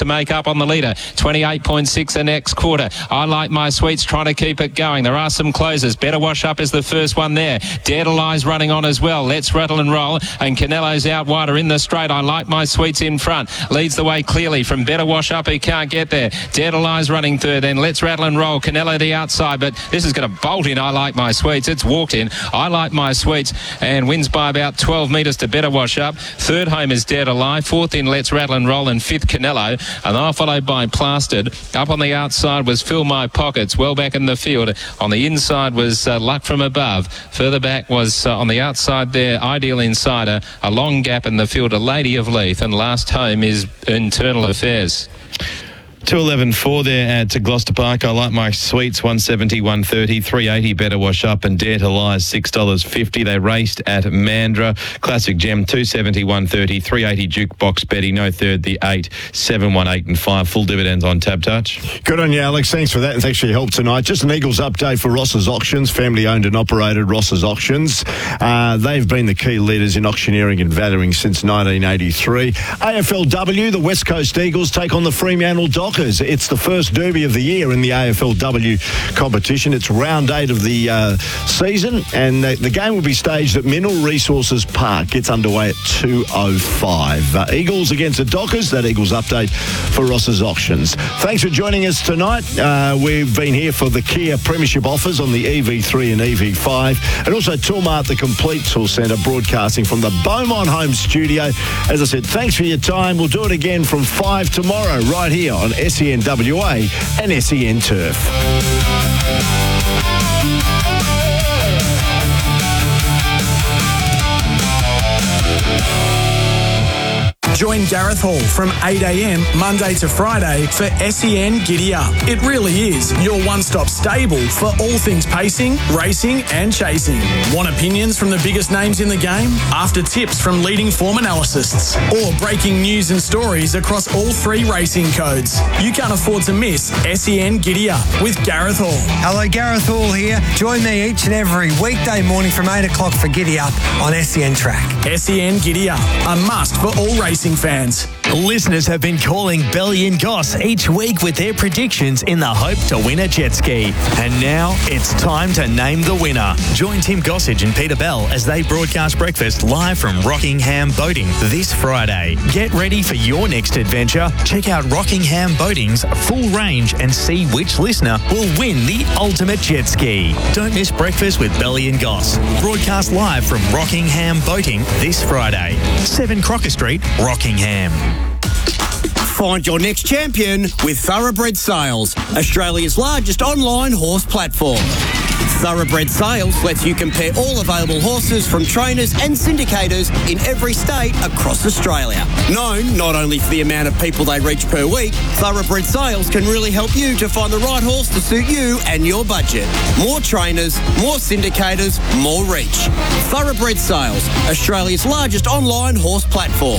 to make up on the leader. 28.6 the next quarter. I Like My Sweets trying to keep it going. There are some closers. Better Wash Up is the first one there. Dare to Lie's running on as well. Let's Rattle and Roll. And Canelo's out wider in the straight. I Like My Sweets in front. Leads the way clearly from Better Wash Up, who can't get there. Dare to Lie's running third. Then Let's Rattle and Roll. Canelo the outside, but this is going to bolt in I Like My Sweets. It's walked in. I Like My Sweets and wins by about 12 metres to Better Wash Up. Third home is Dare to Lie. Fourth in Let's Rattle and Roll, and fifth Canelo. And they're followed by Plastered. Up on the outside was Fill My Pockets. Well back in the field. On the inside was Luck From Above. Further back was on the outside there, Ideal Insider. A long gap in the field, a Lady of Leith. And last home is Internal Affairs. 211.4 there to Gloucester Park. I Like My Sweets, 170, 130, 380 Better Wash Up, and Dare to Lie, $6.50. They raced at Mandurah. Classic Gem, 270, 130, 380 Jukebox Betty, no third, the 8, 7, 1, 8 and 5. Full dividends on Tab Touch. Good on you, Alex. Thanks for that, and thanks for your help tonight. Just an Eagles update for Ross's Auctions, family owned and operated Ross's Auctions. They've been the key leaders in auctioneering and valuing since 1983. AFLW, the West Coast Eagles take on the Fremantle Dockers. It's the first derby of the year in the AFLW competition. It's round 8 of the season, and the game will be staged at Mineral Resources Park. Gets underway at 2:05. Eagles against the Dockers. That Eagles update for Ross's Auctions. Thanks for joining us tonight. We've been here for the Kia Premiership offers on the EV3 and EV5, and also Toolmart, the complete tool centre, broadcasting from the Beaumont Home Studio. As I said, thanks for your time. We'll do it again from 5 tomorrow right here on SEN WA and SEN Turf. Join Gareth Hall from 8 a.m. Monday to Friday for SEN Giddy Up. It really is your one-stop stable for all things pacing, racing and chasing. Want opinions from the biggest names in the game? After tips from leading form analysts? Or breaking news and stories across all 3 racing codes? You can't afford to miss SEN Giddy Up with Gareth Hall. Hello, Gareth Hall here. Join me each and every weekday morning from 8 o'clock for Giddy Up on SEN Track. SEN Giddy Up, a must for all racing fans. Listeners have been calling Belly and Goss each week with their predictions in the hope to win a jet ski. And now it's time to name the winner. Join Tim Gossage and Peter Bell as they broadcast breakfast live from Rockingham Boating this Friday. Get ready for your next adventure. Check out Rockingham Boating's full range and see which listener will win the ultimate jet ski. Don't miss breakfast with Belly and Goss. Broadcast live from Rockingham Boating this Friday. 7 Crocker Street, Rockingham. Find your next champion with Thoroughbred Sales, Australia's largest online horse platform. Thoroughbred Sales lets you compare all available horses from trainers and syndicators in every state across Australia. Known not only for the amount of people they reach per week, Thoroughbred Sales can really help you to find the right horse to suit you and your budget. More trainers, more syndicators, more reach. Thoroughbred Sales, Australia's largest online horse platform.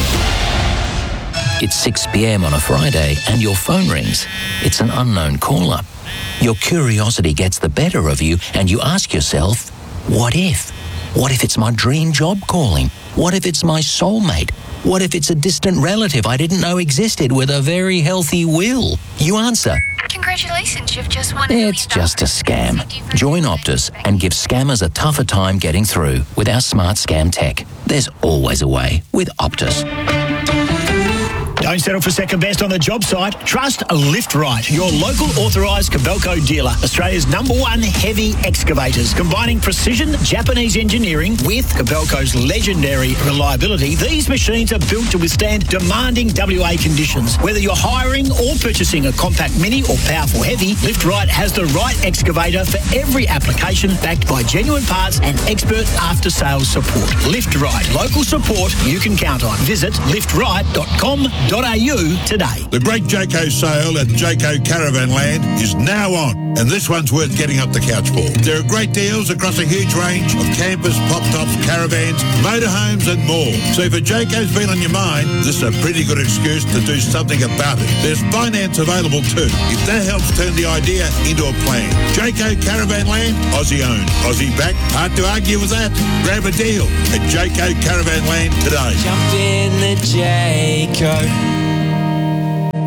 It's 6 p.m. on a Friday and your phone rings. It's an unknown caller. Your curiosity gets the better of you and you ask yourself, what if? What if it's my dream job calling? What if it's my soulmate? What if it's a distant relative I didn't know existed with a very healthy will? You answer, congratulations, you've just won. It's just a scam. Join Optus and give scammers a tougher time getting through with our smart scam tech. There's always a way with Optus. Don't settle for second best on the job site. Trust Lift Right, your local authorised Kobelco dealer. Australia's #1 heavy excavators. Combining precision Japanese engineering with Kobelco's legendary reliability, these machines are built to withstand demanding WA conditions. Whether you're hiring or purchasing a compact mini or powerful heavy, Lift Right has the right excavator for every application, backed by genuine parts and expert after-sales support. Lift Right, local support you can count on. Visit liftright.com.au today. The great Jayco sale at Jayco Caravanland is now on, and this one's worth getting up the couch for. There are great deals across a huge range of campers, pop-tops, caravans, motorhomes and more. So if a Jayco's been on your mind, this is a pretty good excuse to do something about it. There's finance available too, if that helps turn the idea into a plan. Jayco Caravanland, Aussie-owned, Aussie-backed. Hard to argue with that. Grab a deal at Jayco Caravanland today. Jump in the Jayco.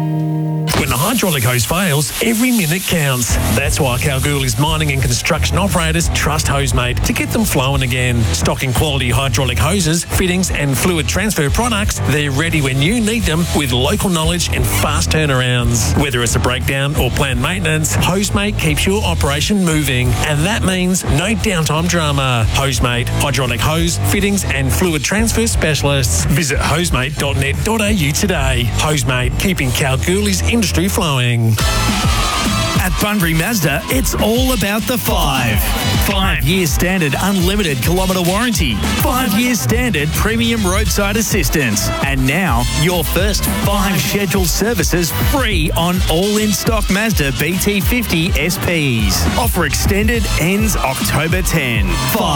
hydraulic hose fails, every minute counts. That's why Kalgoorlie's mining and construction operators trust Hosemate to get them flowing again. Stocking quality hydraulic hoses, fittings and fluid transfer products, they're ready when you need them with local knowledge and fast turnarounds. Whether it's a breakdown or planned maintenance, Hosemate keeps your operation moving, and that means no downtime drama. Hosemate, hydraulic hose, fittings and fluid transfer specialists. Visit hosemate.net.au today. Hosemate, keeping Kalgoorlie's industry flowing. At Bunbury Mazda, it's all about the 5. 5 years standard unlimited kilometre warranty. 5 years standard premium roadside assistance. And now, your first 5 scheduled services free on all in-stock Mazda BT50 SPs. Offer extended, ends October 10.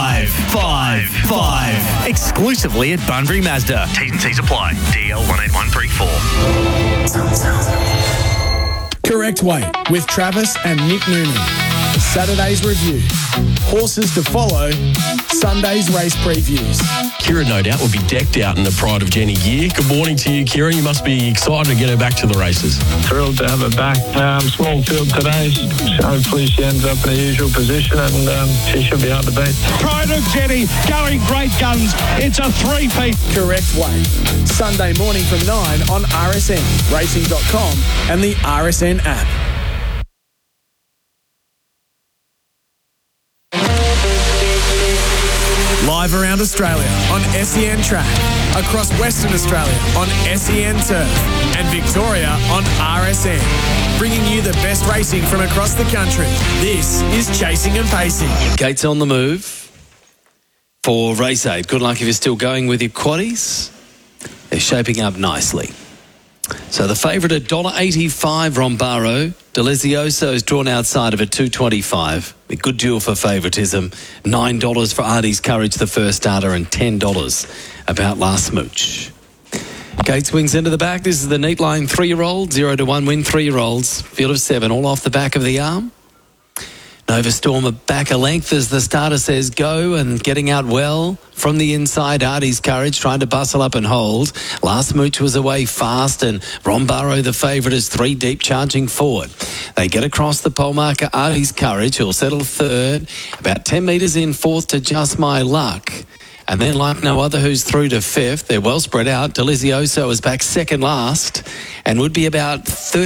5. Exclusively at Bunbury Mazda. T's and C's apply. DL 18134. Correct Weight with Travis and Nick Noonan. Saturday's review. Horses to follow. Sunday's race previews. Kira, no doubt, will be decked out in the Pride of Jenny gear. Good morning to you, Kira. You must be excited to get her back to the races. Thrilled to have her back. Small field today. Hopefully she ends up in the usual position and she should be hard to beat. Pride of Jenny going great guns. It's a three-peat. Correct Weight. Sunday morning from 9 on RSN, racing.com and the RSN app. Live around Australia on SEN Track, across Western Australia on SEN Turf, and Victoria on RSN. Bringing you the best racing from across the country. This is Chasing and Pacing. Gates on the move for Race 8. Good luck if you're still going with your quaddies. They're shaping up nicely. So the favourite at $1.85, Rombaro. Delizioso is drawn outside of at $2.25. A good duel for favouritism. $9 for Artie's Courage, the first starter, and $10 about Last Smooch. Gates wings into the back. This is the neat line 3-year-old, 0-1 win 3-year-olds. Field of 7, all off the back of the arm. Nova Storm back a length as the starter says go, and getting out well from the inside. Artie's Courage trying to bustle up and hold. Last Mooch was away fast, and Rombaro, the favourite, is 3 deep charging forward. They get across the pole marker. Artie's Courage, who'll settle third, about 10 metres in fourth to Just My Luck. And then Like No Other, who's through to fifth. They're well spread out. Delizioso is back second last and would be about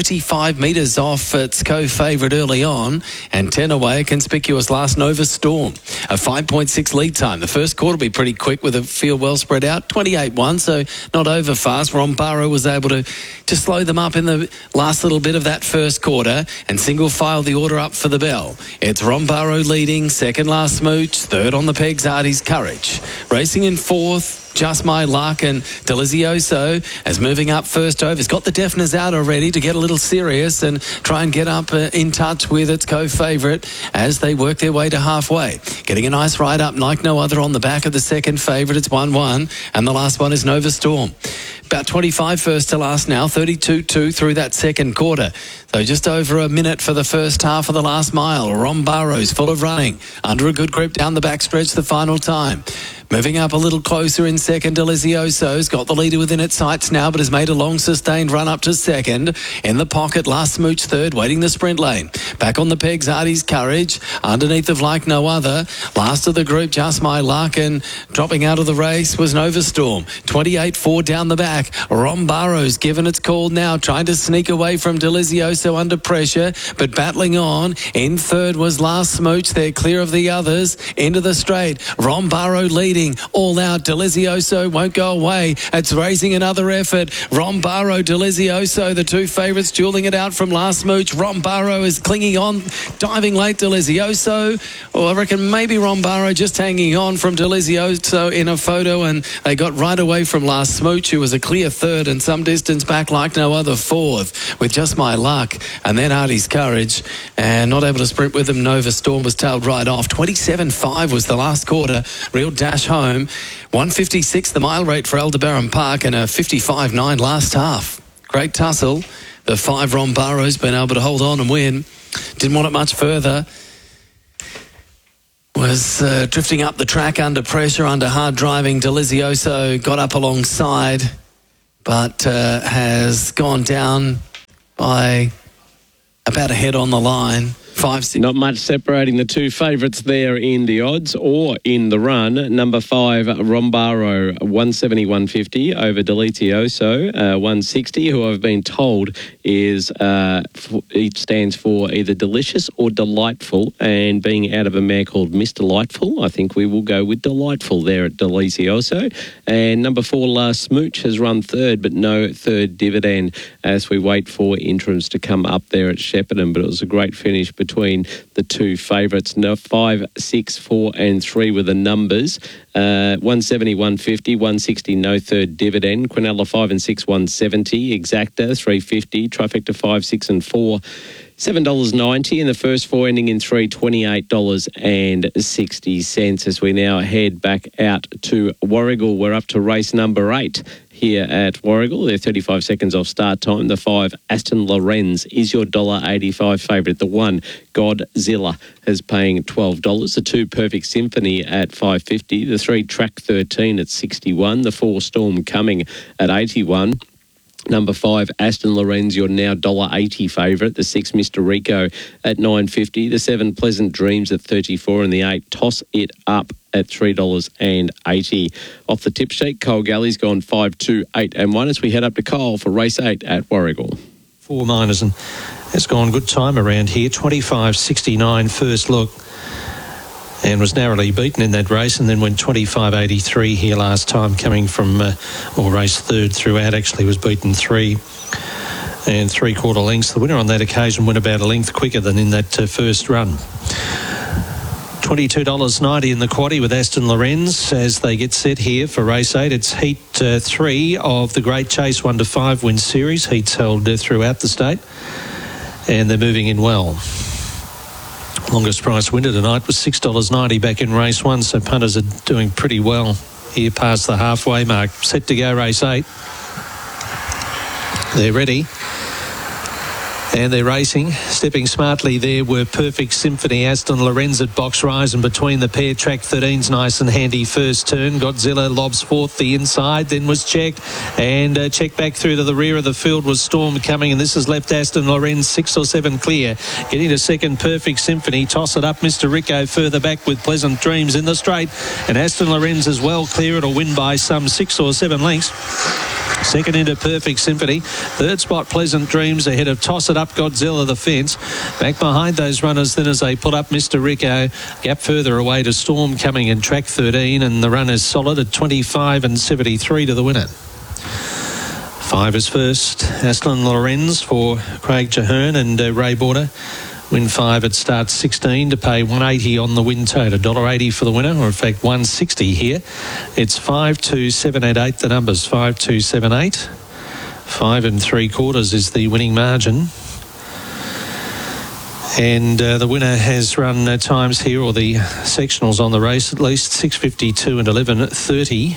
35 metres off its co-favourite early on. And 10 away, a conspicuous last Nova Storm. A 5.6 lead time. The first quarter will be pretty quick with a field well spread out. 28-1, so not over fast. Rombaro was able to slow them up in the last little bit of that first quarter and single file the order up for the bell. It's Rombaro leading, second Last Smooch, third on the pegs, Artie's Courage. Racing in fourth, Just My Luck, and Delizioso as moving up first over. He's got the deafeners out already to get a little serious and try and get up in touch with its co-favourite as they work their way to halfway. Getting a nice ride up, Like No Other on the back of the second favourite. It's 1-1, and the last one is Nova Storm. About 25 first to last now, 32-2 through that second quarter. So just over a minute for the first half of the last mile. Rombaro's full of running, under a good grip down the backstretch the final time. Moving up a little closer in second, Delizioso's got the leader within its sights now, but has made a long sustained run up to second. In the pocket, Last Smooch third, waiting the sprint lane. Back on the pegs, Artie's Courage, underneath of Like No Other. Last of the group, Just My Luck, and dropping out of the race was Nova Storm. 28-4 down the back. Rombaro's given its call now, trying to sneak away from Delizioso under pressure, but battling on. In third was Last Smooch. They're clear of the others. Into the straight. Rombaro leading. All out. Delizioso won't go away. It's raising another effort. Rombaro, Delizioso, the two favourites dueling it out from Last Smooch. Rombaro is clinging on, diving late. Delizioso, I reckon maybe Rombaro just hanging on from Delizioso in a photo, and they got right away from Last Smooch, who was a clear third and some distance back, Like No Other fourth, with Just My Luck, and then Artie's Courage, and not able to sprint with them. Nova Storm was tailed right off. 27-5 was the last quarter. Real dash home. 156 the mile rate for Aldebaran Park, and a 55.9 last half. Great tussle. The 5 Rombaro's been able to hold on and win. Didn't want it much further. Was drifting up the track under pressure, under hard driving. Delizioso got up alongside, but has gone down by about ahead on the line. 5-6. Not much separating the two favourites there in the odds or in the run. Number 5, Rombaro, 170-150 over Delizioso, 160, who I've been told is it stands for either delicious or delightful, and being out of a mare called Miss Delightful, I think we will go with delightful there at Delizioso. And number 4, La Smooch, has run third, but no third dividend as we wait for interims to come up there at Shepparton. But it was a great finish between the two favourites. No, 5, 6, 4 and 3 were the numbers. 170, 150, 160, no third dividend. Quinella 5 and 6, 170. Exacta 350. Trifecta 5, 6 and 4. $7.90 in the first 4, ending in 3, $28.60 as we now head back out to Warragul. We're up to race number 8 here at Warragul. They're 35 seconds off start time. The 5, Aston Lorenz, is your $1.85 favourite. The 1, Godzilla, is paying $12. The 2, Perfect Symphony at $5.50. The 3, Track 13 at $61. The 4, Storm Coming at $81. Number 5, Aston Lorenz, your now $1.80 favourite. The 6, Mr. Rico at $9.50. The 7, Pleasant Dreams at $34. And the 8, Toss It Up at $3.80. Off the tip sheet, Cole Galley's gone 5, 2, 8 and 1 as we head up to Cole for race 8 at Warragul. 4 minors, and it's gone good time around here. 25.69 first look, and was narrowly beaten in that race, and then went 25.83 here last time, coming from, or race third throughout, actually was beaten 3 3/4 lengths. The winner on that occasion went about a length quicker than in that first run. $22.90 in the quaddie with Aston Lorenz as they get set here for race 8. It's heat 3 of the Great Chase 1 to 5 win series. Heats held throughout the state, and they're moving in well. Longest price winner tonight was $6.90 back in race 1, so punters are doing pretty well here past the halfway mark. Set to go race 8. They're ready. And they're racing. Stepping smartly there were Perfect Symphony, Aston Lorenz at box rise, and between the pair, Track 13's nice and handy first turn. Godzilla lobs forth the inside, then was checked, and checked back through to the rear of the field was Storm Coming, and this has left Aston Lorenz 6 or 7 clear. Getting to second, Perfect Symphony. Toss it up, Mr. Rico further back with Pleasant Dreams in the straight, and Aston Lorenz is well clear. It'll win by some 6 or 7 lengths. Second into Perfect Symphony. Third spot, Pleasant Dreams ahead of Toss It Up, Godzilla the fence. Back behind those runners then as they pull up Mr. Rico. Gap further away to Storm Coming in Track 13, and the run is solid at 25.73 to the winner. 5 is first. Aston Lorenz for Craig Chahern and Ray Border. Win 5 at start 16 to pay $1.80 on the win total. $1.80 for the winner, or in fact $1.60 here. It's 5, 2, 7, 8, 8. The numbers 5, 2, 7, 8. 5 3/4 is the winning margin. And the winner has run times here, or the sectionals on the race at least, 6:52 and 11:30.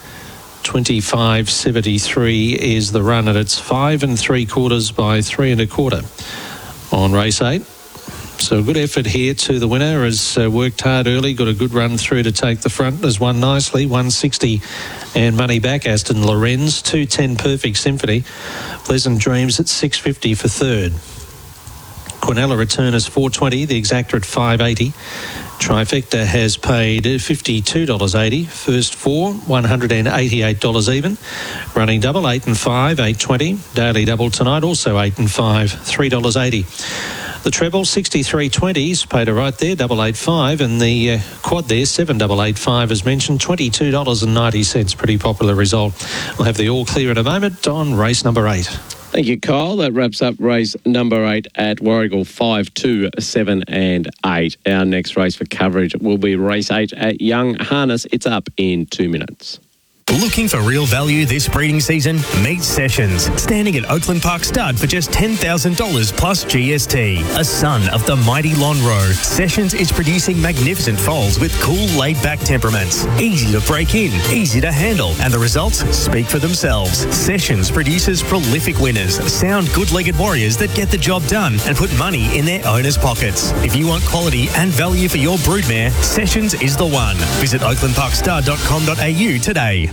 25.73 is the run, and it's 5 3/4 by 3 1/4 on race 8. So a good effort here to the winner. Has worked hard early, got a good run through to take the front. Has won nicely, 160 and money back. Aston Lorenz, 210 Perfect Symphony. Pleasant Dreams at 650 for third. Quinella return is 420, the exacta at 580. Trifecta has paid $52.80. First 4, $188 even. Running double, 8 and 5, $8.20. Daily double tonight, also 8 and 5, $3.80. The treble, 63.20s, paid a right there, 885, and the quad there, 7885, as mentioned, $22.90. Pretty popular result. We'll have the all clear in a moment on race number 8. Thank you, Kyle. That wraps up race number 8 at Warragul. 5, 2, 7 and 8. Our next race for coverage will be race 8 at Young Harness. It's up in 2 minutes. Looking for real value this breeding season? Meet Sessions, standing at Oakland Park Stud for just $10,000 plus GST. A son of the mighty Lonhro, Sessions is producing magnificent foals with cool, laid-back temperaments. Easy to break in, easy to handle, and the results speak for themselves. Sessions produces prolific winners, sound, good-legged warriors that get the job done and put money in their owners' pockets. If you want quality and value for your broodmare, Sessions is the one. Visit oaklandparkstar.com.au today.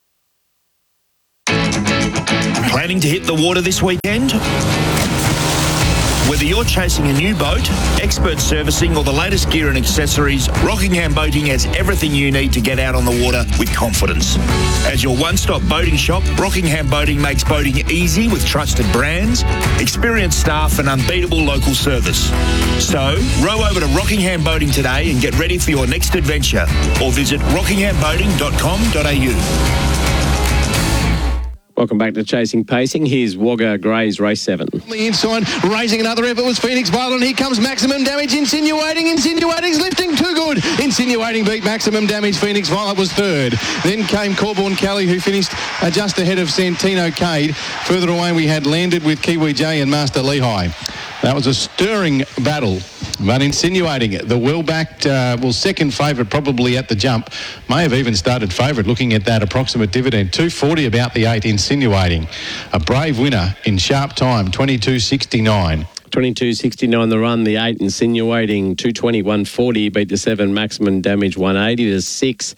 Planning to hit the water this weekend? Whether you're chasing a new boat, expert servicing, or the latest gear and accessories, Rockingham Boating has everything you need to get out on the water with confidence. As your one-stop boating shop, Rockingham Boating makes boating easy with trusted brands, experienced staff, and unbeatable local service. So, row over to Rockingham Boating today and get ready for your next adventure, or visit rockinghamboating.com.au. Welcome back to Chasing Pacing. Here's Wagga Grey's race 7. The inside, raising another effort was Phoenix Violet. Here comes Maximum Damage, Insinuating's lifting too good. Insinuating beat Maximum Damage. Phoenix Violet was third. Then came Corborn Kelly, who finished just ahead of Santino Cade. Further away, we had Landed with Kiwi J and Master Lehigh. That was a stirring battle, but Insinuating, the well-backed, second favourite probably at the jump, may have even started favourite looking at that approximate dividend. 240 about the 8, Insinuating. A brave winner in sharp time, 22.69. 22.69 the run, the 8 Insinuating, 220.140, beat the 7 Maximum Damage, 180, the 6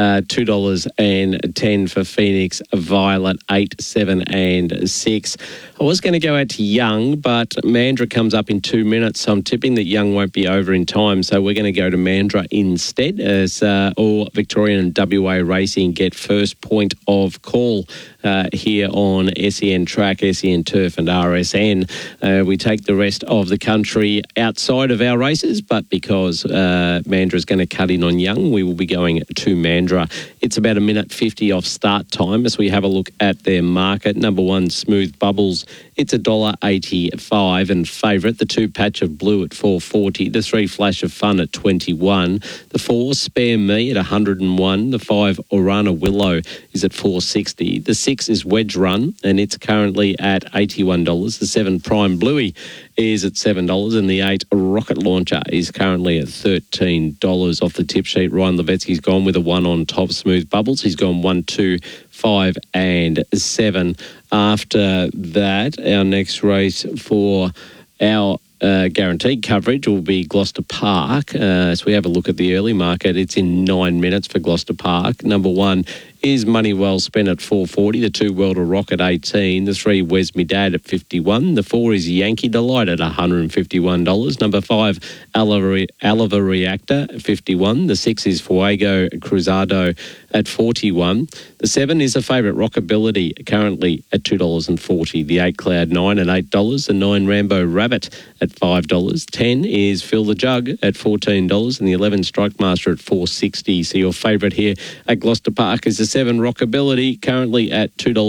$2.10 for Phoenix Violet, 8, 7 and 6. I was going to go out to Young, but Mandurah comes up in 2 minutes, so I'm tipping that Young won't be over in time, so we're going to go to Mandurah instead, as all Victorian and WA racing get first point of call here on SEN Track, SEN Turf and RSN. We take the rest of the country outside of our races, but because Mandurah is going to cut in on Young, we will be going to Mandurah. It's about 1:50 off start time as we have a look at their market. Number 1, Smooth Bubbles. It's $1.85 and favourite. The 2, Patch of Blue at $4.40. The 3, Flash of Fun at $21. The 4, Spare Me at $101. The 5, Orana Willow is at $4.60. The 6 is Wedge Run and it's currently at $81. The 7, Prime Bluey is at $7 and the 8, Rocket Launcher is currently at $13 off the tip sheet. Ryan Levetsky's gone with a 1 on top. Smooth Bubbles. He's gone 1, 2, 5 and 7. After that, our next race for our guaranteed coverage will be Gloucester Park. So we have a look at the early market. It's in 9 minutes for Gloucester Park. Number 1 is Money Well Spent at $4.40. The 2, World of Rock at $18. The 3, Where's Me Dad at $51. The 4 is Yankee Delight at $151. Number 5, Aliva Reactor at $51. The 6 is Fuego Cruzado at $41. The 7 is a favourite, Rockability, currently at $2.40. The 8, Cloud 9 at $8. The 9, Rambo Rabbit at $5. 10 is Fill the Jug at $14. And the 11, Strike Master at $4.60. So your favourite here at Gloucester Park is the 7, Rockability, currently at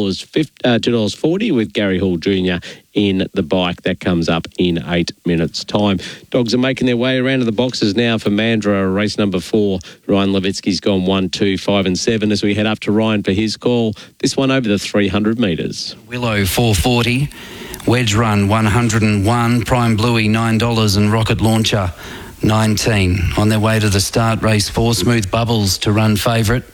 $2.40 with Gary Hall Jr. in the bike. That comes up in 8 minutes' time. Dogs are making their way around to the boxes now for Mandurah, race number 4. Ryan Levetsky's gone 1, 2, 5 and 7 as we head up to Ryan for his call. This one over the 300 metres. Willow, $4.40. Wedge Run, $101. Prime Bluey, $9. And Rocket Launcher, $19. On their way to the start, race 4, Smooth Bubbles to run favourite.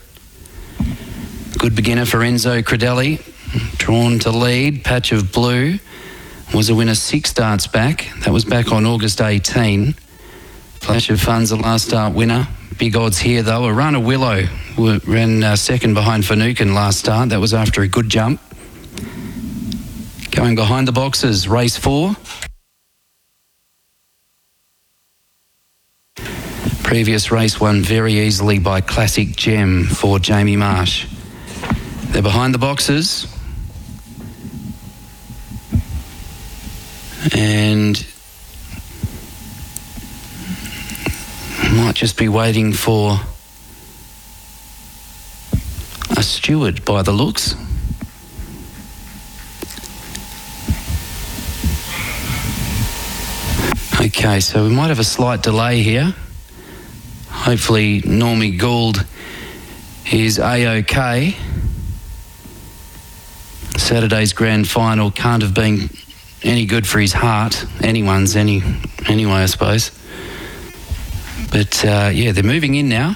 Good beginner for Enzo Credelli. Drawn to lead. Patch of Blue was a winner 6 starts back. That was back on August 18. Flash of Fun's the last start winner. Big odds here though. Orana Willow ran second behind Finucane last start. That was after a good jump. Going behind the boxes, race 4. Previous race won very easily by Classic Gem for Jamie Marsh. They're behind the boxes. And might just be waiting for a steward by the looks. Okay, so we might have a slight delay here. Hopefully Normie Gould is A-OK. Saturday's grand final can't have been any good for his heart. Anyone's anyway, I suppose. But, yeah, they're moving in now.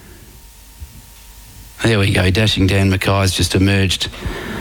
There we go. Dashing Dan Mackay's just emerged.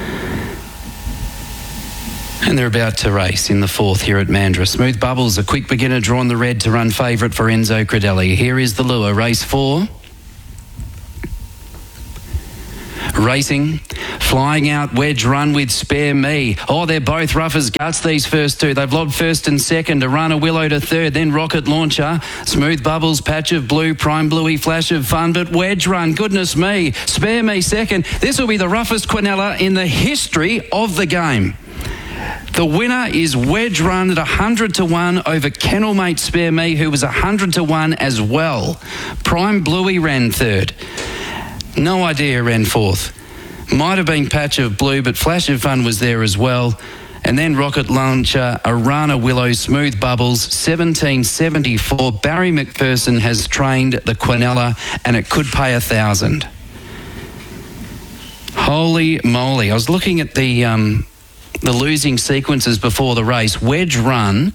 And they're about to race in the 4th here at Mandurah. Smooth Bubbles, a quick beginner, drawn the red to run favourite for Enzo Credelli. Here is the lure, race 4. Racing, flying out, Wedge Run with Spare Me. Oh, they're both rough as guts, these first two. They've lobbed first and second. Arana Willow to third, then Rocket Launcher. Smooth Bubbles, Patch of Blue, Prime Bluey, Flash of Fun, but Wedge Run, goodness me. Spare Me second. This will be the roughest Quinella in the history of the game. The winner is Wedge Run at 100 to 1 over Kennelmate Spare Me, who was 100 to 1 as well. Prime Bluey ran third. No idea ran fourth. Might have been Patch of Blue, but Flash of Fun was there as well. And then Rocket Launcher, Arana Willow, Smooth Bubbles, 1774. Barry McPherson has trained the Quinella, and it could pay 1,000. Holy moly. I was looking at the losing sequences before the race. Wedge Run,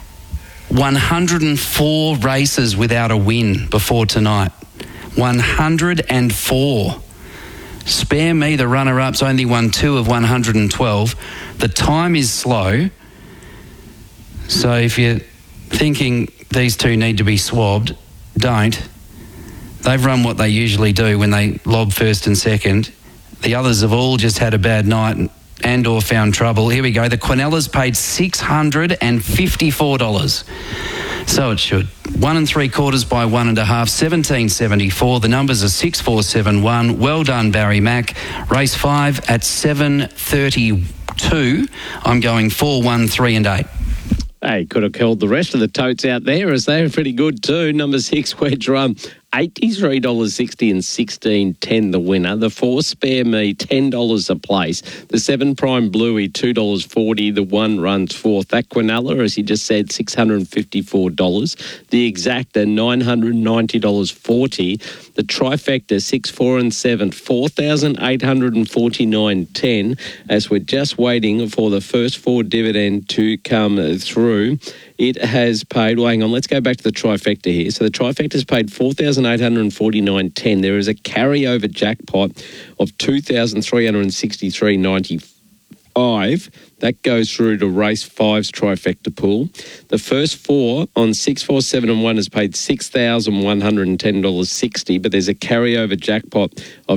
104 races without a win before tonight. 104. Spare Me, the runner-up's only won 2 of 112. The time is slow. So if you're thinking these two need to be swabbed, don't. They've run what they usually do when they lob first and second. The others have all just had a bad night and or found trouble. Here we go. The Quinella's paid $654. So it should. 1 3/4 by 1.5, 1774. The numbers are 6471. Well done, Barry Mack. Race 5 at 7:32. I'm going 4, 1, 3 and 8. Hey, could have called the rest of the totes out there as they were pretty good too. Number 6, Wedge Run, $83.60 and $16.10 the winner. The 4, Spare Me, $10 a place. The 7, Prime Bluey, $2.40. The 1 runs fourth. That Quinella, as he just said, $654. The Exacta, $990.40. The Trifecta, 6, 4 and 7, $4,849.10. As we're just waiting for the first 4 dividend to come through. It has paid, well, hang on, let's go back to the Trifecta here. So the Trifecta's paid $4,849.10. There is a carryover jackpot of $2,363.95. That goes through to race 5's Trifecta pool. The first 4 on 6, 4, 7 and 1 has paid $6,110.60, but there's a carryover jackpot of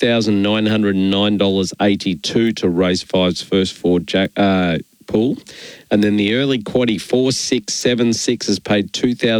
$2,909.82 to race 5's first 4 pool. And then the early quaddie 4676 has paid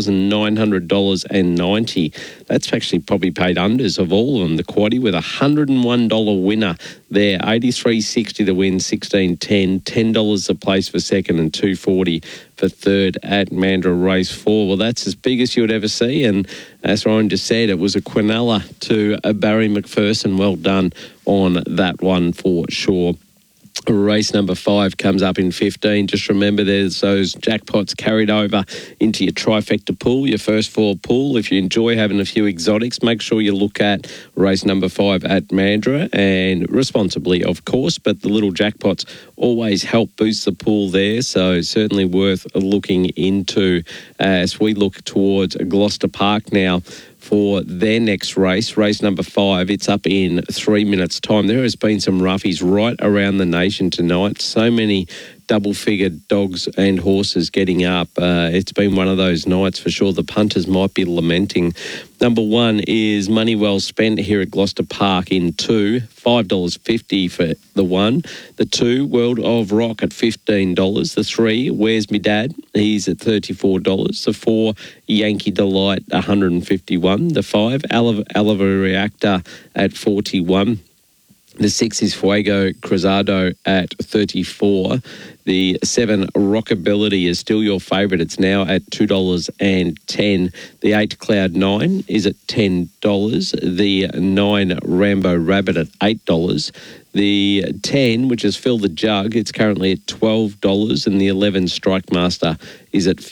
$2,900.90. That's actually probably paid unders of all of them. The quaddie with a $101 winner there, $83.60 to win, $16.10, $10 a place for second, and $2.40 for third at Mandurah race 4. Well, that's as big as you would ever see. And as Ryan just said, it was a Quinella to Barry McPherson. Well done on that one for sure. Race number 5 comes up in 15. Just remember there's those jackpots carried over into your Trifecta pool, your first 4 pool. If you enjoy having a few exotics, make sure you look at race number 5 at Mandurah, and responsibly, of course, but the little jackpots always help boost the pool there, so certainly worth looking into as we look towards Gloucester Park now for their next race, race number 5. It's up in 3 minutes' time. There has been some roughies right around the nation tonight. So many double-figured dogs and horses getting up. It's been one of those nights for sure. The punters might be lamenting. Number 1 is Money Well Spent here at Gloucester Park in 2, $5.50 for the 1. The 2, World of Rock at $15. The 3, Where's Me Dad? He's at $34. The 4, Yankee Delight, $151. The 5, Oliver Reactor at $41. The 6 is Fuego Cruzado at $34. The 7, Rockability, is still your favourite. It's now at $2.10. The 8, Cloud 9, is at $10. The 9, Rambo Rabbit at $8. The 10, which is Fill the Jug, it's currently at $12. And the 11, Strike Master, is at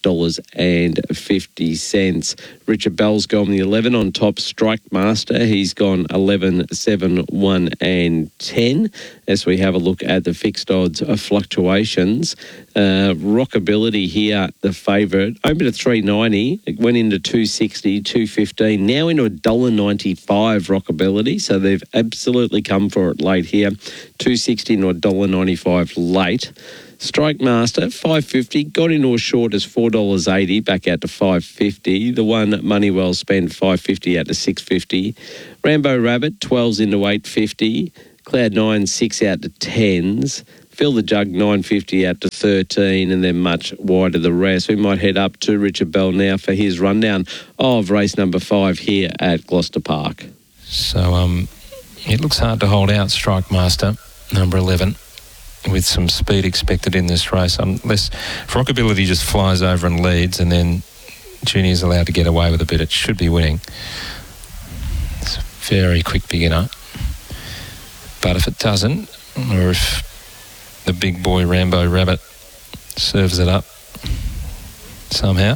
$5.50. Richard Bell's gone the 11 on top. Strike Master, he's gone 11, 7, 1 and 10. As we have a look at the fixed odds fluctuations, Rockability here, the favourite, opened at $3.90, it went into $2.60, $2.15, now into $1.95 Rockability, so they've absolutely come for it late here. $2.60 to $1.95 late. Strike Master, $5.50. Got in or short as $4.80, back out to $5.50. The one Money Well Spent, $5.50 out to $6.50. Rambo Rabbit, 12s into $8.50. Cloud 9, 6 out to 10s. Fill the Jug, $9.50 out to $13, and then much wider the rest. We might head up to Richard Bell now for his rundown of race number 5 here at Gloucester Park. So it looks hard to hold out Strike Master, number 11, with some speed expected in this race, unless Rockability just flies over and leads, and then Junior's allowed to get away with a bit. It should be winning. It's a very quick beginner. But if it doesn't, or if the big boy Rambo Rabbit serves it up somehow,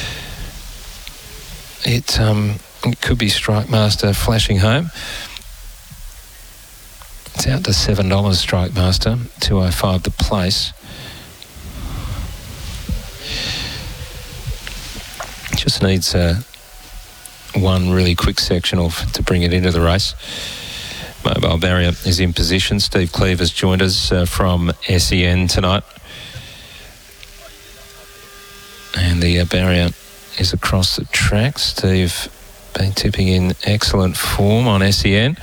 it could be Strike Master flashing home. It's out to $7, Strike Master, $2.05 the place. Just needs one really quick sectional to bring it into the race. Mobile Barrier is in position. Steve Cleaver's joined us from SEN tonight. And the barrier is across the track. Steve been tipping in excellent form on SEN.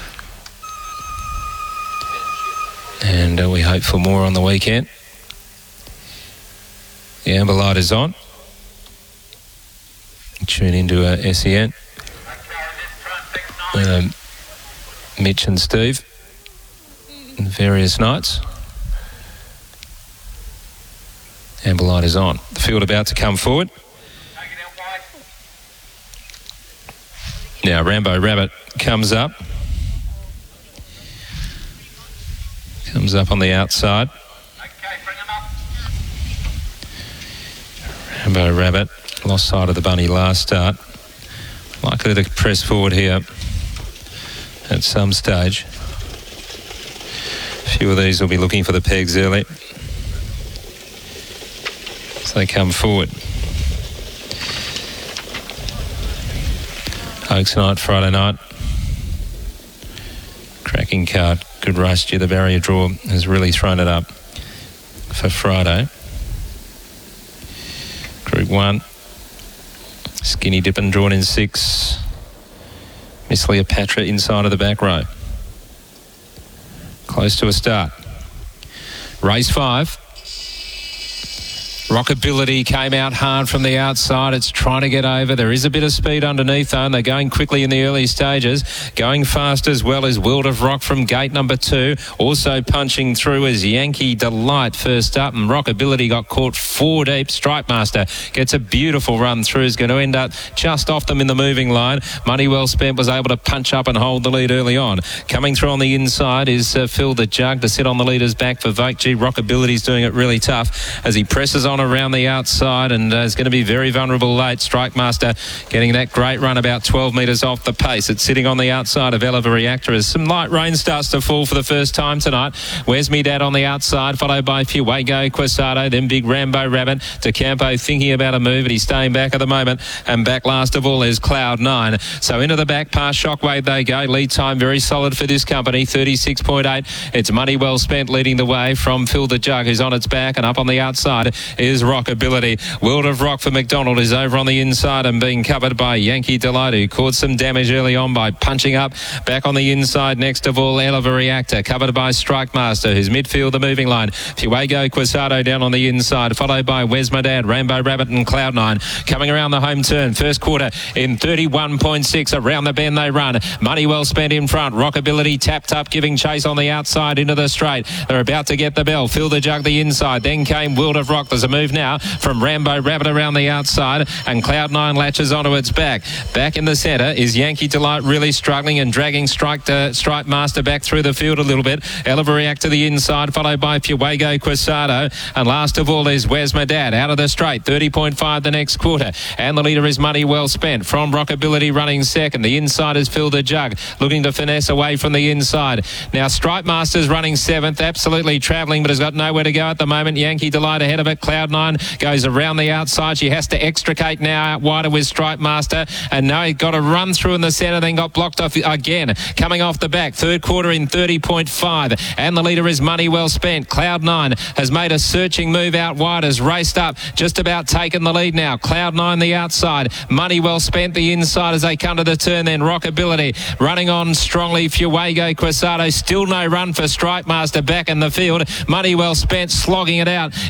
And we hope for more on the weekend. The amber light is on. Tune into SEN. Mitch and Steve in various nights. Amber light is on. The field about to come forward. Now Rambo Rabbit comes up. Comes up on the outside. Rambo Rabbit lost sight of the bunny last start. Likely to press forward here at some stage. A few of these will be looking for the pegs early as they come forward. Oaks night, Friday night. Cracking card. Good race due. The barrier draw has really thrown it up for Friday. Group 1. Skinny Dippin' drawn in 6. Miss Cleopatra inside of the back row. Close to a start. Race 5. Rockability came out hard from the outside. It's trying to get over. There is a bit of speed underneath though, and they're going quickly in the early stages. Going fast as well as World of Rock from gate number 2. Also punching through is Yankee Delight first up, and Rockability got caught 4 deep. Strike Master gets a beautiful run through. Is going to end up just off them in the moving line. Money Well Spent was able to punch up and hold the lead early on. Coming through on the inside is Fill the Jug to sit on the leader's back for Vogue G. Rockability's doing it really tough as he presses on around the outside, and is going to be very vulnerable late. Strike Master getting that great run about 12 metres off the pace. It's sitting on the outside of Eleva Reactor as some light rain starts to fall for the first time tonight. Where's Me Dad on the outside, followed by Fuego Quesado, then big Rambo Rabbit. De Campo thinking about a move, but he's staying back at the moment. And back last of all is Cloud 9. So into the back past Shockwave they go. Lead time very solid for this company, 36.8. It's Money Well Spent leading the way from Fill the Jug, who's on its back, and up on the outside is Rockability. World of Rock for McDonald is over on the inside and being covered by Yankee Delight, who caused some damage early on by punching up. Back on the inside, next of all, Eleva Reactor, covered by Strike Master, who's midfield the moving line. Fuego Quesado down on the inside, followed by Where's My Dad, Rainbow Rabbit and Cloud 9. Coming around the home turn, first quarter in 31.6. Around the bend they run. Money Well Spent in front. Rockability tapped up, giving chase on the outside into the straight. They're about to get the bell. Fill the Jug the inside. Then came World of Rock. There's a move now from Rambo Rabbit around the outside, and Cloud 9 latches onto its back. Back in the centre is Yankee Delight, really struggling and dragging Strike Master back through the field a little bit. Eleva React to the inside, followed by Fuego Quesado, and last of all is Where's My Dad out of the straight, 30.5 the next quarter, and the leader is Money Well Spent from Rockability running second. The inside is Fill the Jug, looking to finesse away from the inside. Now Strike Master's running 7th, absolutely travelling, but has got nowhere to go at the moment. Yankee Delight ahead of it. Cloud Cloud9 goes around the outside. She has to extricate now out wider with Stripe Master. And now he got a run through in the centre, then got blocked off again. Coming off the back, third quarter in 30.5. And the leader is Money Well Spent. Cloud9 has made a searching move out wide, has raced up, just about taken the lead now. Cloud9 the outside. Money Well Spent the inside as they come to the turn then. Rockability running on strongly. Fuego Quasado, still no run for Stripe Master back in the field. Money Well Spent slogging it out.